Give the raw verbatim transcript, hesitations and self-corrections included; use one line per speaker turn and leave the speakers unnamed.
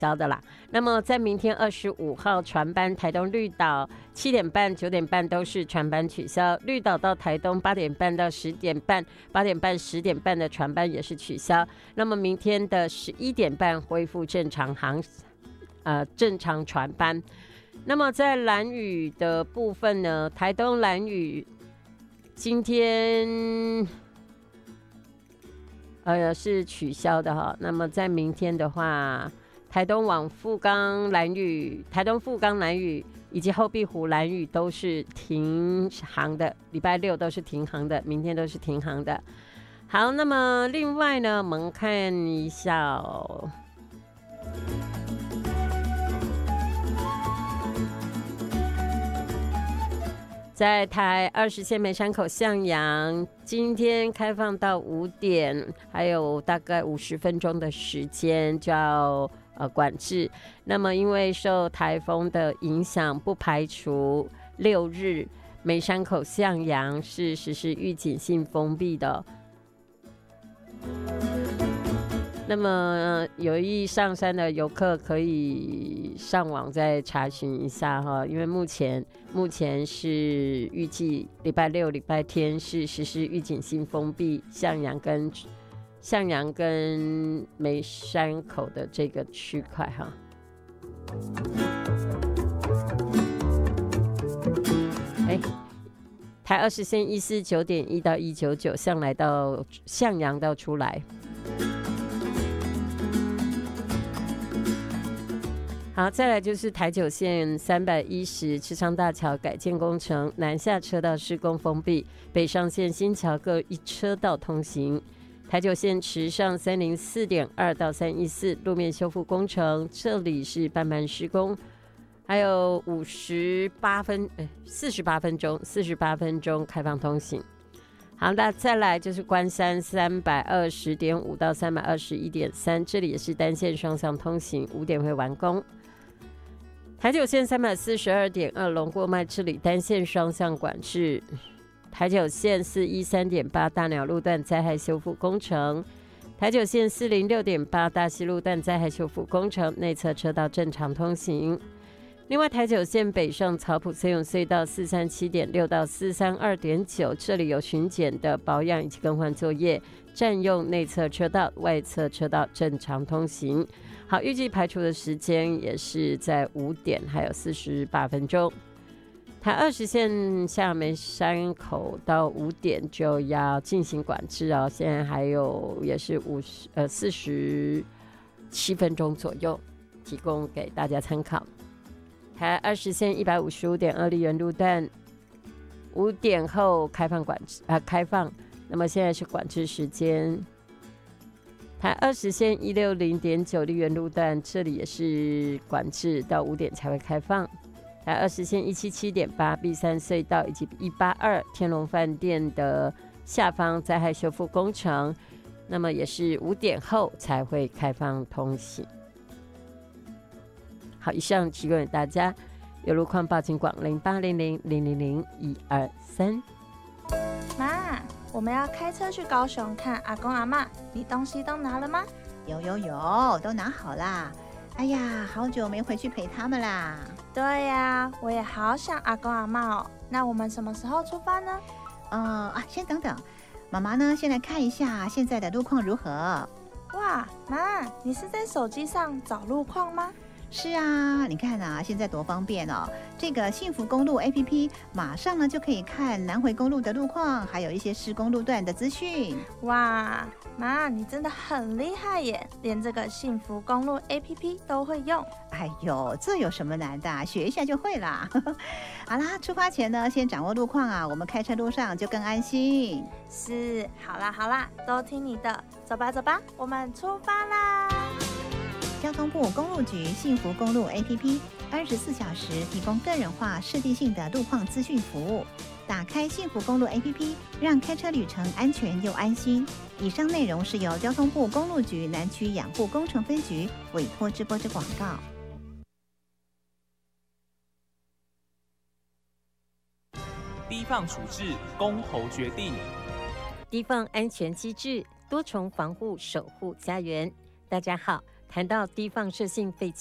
消的啦。那么在明天二十五号船班台东绿岛七点半、九点半都是船班取消，绿岛到台东八点半到十点半、八点半、十点半的船班也是取消。那么明天的十一点半恢复正常航，呃正常船班。那么在兰屿的部分呢，台东兰屿今天呃是取消的哈。那么在明天的话，台东往富冈兰屿、台东富冈兰屿以及后壁湖兰屿都是停航的，礼拜六都是停航的，明天都是停航的。好，那么另外呢，我们看一下哦。在台二十线梅山口向阳，今天开放到五点，还有大概五十分钟的时间就要呃管制。那么因为受台风的影响，不排除六日梅山口向阳是实施预警性封闭的。那么、呃、有意上山的游客可以上网再查询一下哈，因为目前目前是预计礼拜六、礼拜天是实施预警性封闭向阳跟向阳跟梅山口的这个区块哈。哎，台二十线一四九点一到一九九向来到向阳到出来。好，再来就是台九线三百一十池昌大桥改建工程，南下车道施工封闭，北上线新桥各一车道通行。台九线池上三零四点二到三一四路面修复工程，这里是慢慢施工，还有五十八分，呃，四十八分钟，四十八分钟开放通行。好，那再来就是关山三百二十点五到三百二十一点三，这里也是单线双向通行，五点会完工。台九线三百四十二点二龙过麦这里单线双向管制。台九线四一三点八大鸟路段灾害修复工程，台九线四零六点八大溪路段灾害修复工程，内侧车道正常通行。另外，台九线北上草埔森永隧道四三七点六到四三二点九，这里有巡检的保养以及更换作业，占用内侧车道，外侧车道正常通行。好，预计排除的时间也是在五点，还有四十八分钟。台二十线下梅山口到五点就要进行管制哦，现在还有也是五十呃四十七分钟左右，提供给大家参考。台二十线一百五十五点二丽园路段五点后开放管制啊、呃、开放，那么现在是管制时间。台二十线一六零点九丽园路段，这里也是管制，到五点才会开放。台二十线一七七点八 B 三隧道以及一八二天龙饭店的下方灾害修复工程，那么也是五点后才会开放通行。好，以上提供给大家，有路况报警广零八零零零零零一二三。
妈，我们要开车去高雄看阿公阿嬷，你东西都拿了吗？
有有有，都拿好啦。哎呀，好久没回去陪他们啦。
对呀，我也好想阿公阿嬷哦。那我们什么时候出发呢？
呃啊，先等等，妈妈呢，先来看一下现在的路况如何。
哇，妈，你是在手机上找路况吗？
是啊，你看啊，现在多方便哦！这个幸福公路 A P P 马上呢就可以看南回公路的路况，还有一些施工路段的资讯。
哇，妈，你真的很厉害耶，连这个幸福公路 A P P 都会用。
哎呦，这有什么难的？学一下就会啦。好啦，出发前呢，先掌握路况啊，我们开车路上就更安心。
是，好啦好啦，都听你的，走吧走吧，我们出发啦！
交通部公路局幸福公路 A P P 二十四小时提供个人化、设计性的路况资讯服务。打开幸福公路 A P P， 让开车旅程安全又安心。以上内容是由交通部公路局南区养护工程分局委托直播之广告。
低放处置，公投决定。
低放安全机制，多重防护守护家园。大家好， 谈到低放射性废